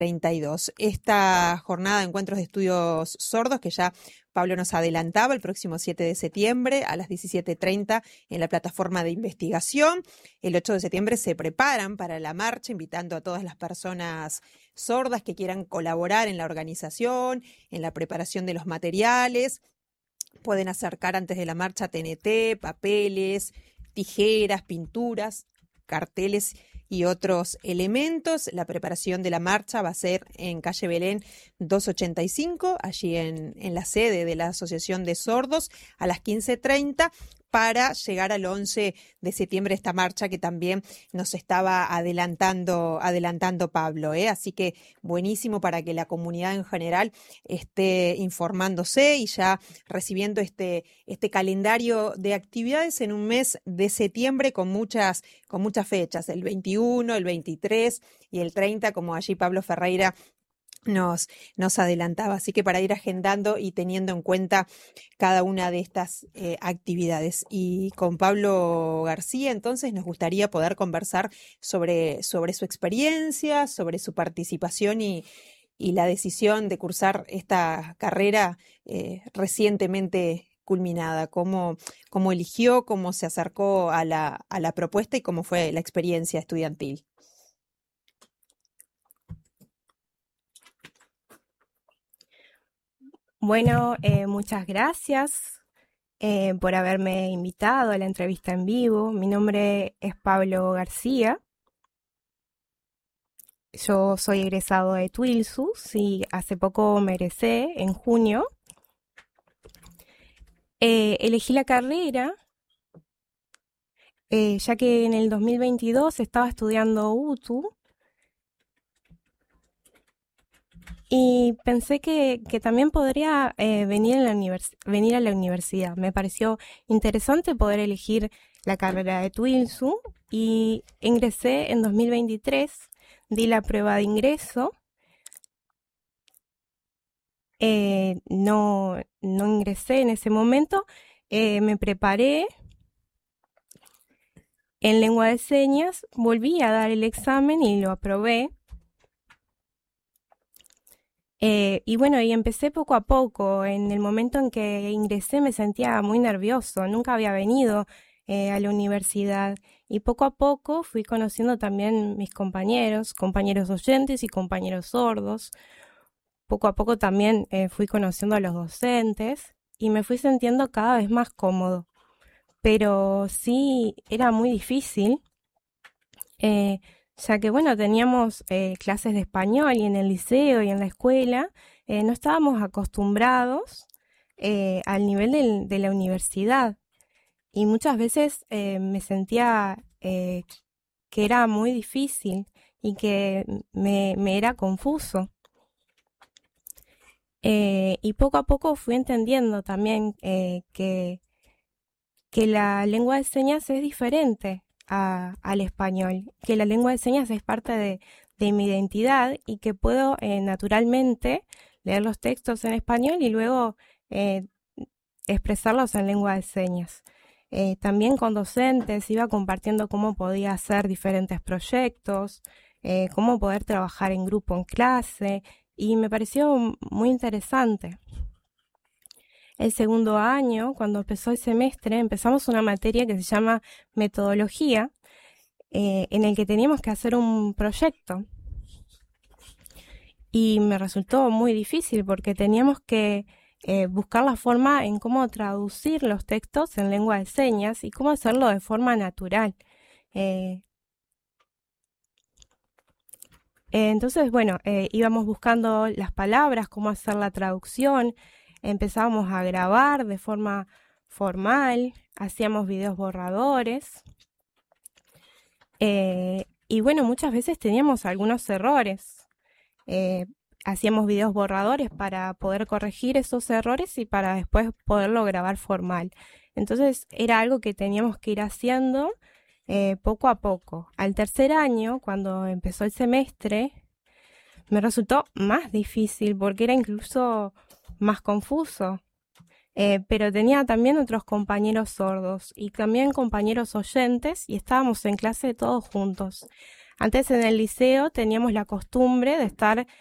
32. Esta jornada de encuentros de estudios sordos, que ya Pablo nos adelantaba, el próximo 7 de septiembre a las 17:30 en la plataforma de investigación. El 8 de septiembre se preparan para la marcha, invitando a todas las personas sordas que quieran colaborar en la organización, en la preparación de los materiales. Pueden acercar antes de la marcha TNT, papeles, tijeras, pinturas, carteles y otros elementos. La preparación de la marcha va a ser en calle Belén 285, allí en la sede de la Asociación de Sordos, a las 15:30, para llegar al 11 de septiembre esta marcha que también nos estaba adelantando Pablo, ¿eh? Así que buenísimo para que la comunidad en general esté informándose y ya recibiendo este calendario de actividades en un mes de septiembre con muchas fechas, el 21, el 23 y el 30, como allí Pablo Ferreira nos adelantaba. Así que para ir agendando y teniendo en cuenta cada una de estas actividades. Y con Pablo García, entonces, nos gustaría poder conversar sobre su experiencia, sobre su participación y la decisión de cursar esta carrera recientemente culminada. Cómo eligió, cómo se acercó a la propuesta y cómo fue la experiencia estudiantil. Bueno, muchas gracias por haberme invitado a la entrevista en vivo. Mi nombre es Pablo García. Yo soy egresado de Twilsus y hace poco me egresé, en junio. Elegí la carrera ya que en el 2022 estaba estudiando UTU. Y pensé que también podría venir a la universidad. Me pareció interesante poder elegir la carrera de Twilsu y ingresé en 2023, di la prueba de ingreso. No ingresé en ese momento, me preparé en lengua de señas, volví a dar el examen y lo aprobé. Y bueno, y empecé poco a poco. En el momento en que ingresé me sentía muy nervioso, nunca había venido a la universidad y poco a poco fui conociendo también mis compañeros oyentes y compañeros sordos. Poco a poco también fui conociendo a los docentes y me fui sintiendo cada vez más cómodo. Pero sí, era muy difícil. Ya que bueno, teníamos clases de español y en el liceo y en la escuela no estábamos acostumbrados al nivel de la universidad y muchas veces me sentía que era muy difícil y que me era confuso. Y poco a poco fui entendiendo también que la lengua de señas es diferente al español, que la lengua de señas es parte de mi identidad y que puedo naturalmente leer los textos en español y luego expresarlos en lengua de señas. También con docentes iba compartiendo cómo podía hacer diferentes proyectos, cómo poder trabajar en grupo en clase y me pareció muy interesante. El segundo año, cuando empezó el semestre, empezamos una materia que se llama metodología, en el que teníamos que hacer un proyecto. Y me resultó muy difícil porque teníamos que buscar la forma en cómo traducir los textos en lengua de señas y cómo hacerlo de forma natural. Entonces, bueno, íbamos buscando las palabras, cómo hacer la traducción. Empezábamos a grabar de forma formal, hacíamos videos borradores y bueno, muchas veces teníamos algunos errores. Hacíamos videos borradores para poder corregir esos errores y para después poderlo grabar formal. Entonces era algo que teníamos que ir haciendo poco a poco. Al tercer año, cuando empezó el semestre, me resultó más difícil porque era incluso más confuso, pero tenía también otros compañeros sordos y también compañeros oyentes y estábamos en clase todos juntos. Antes en el liceo teníamos la costumbre de estar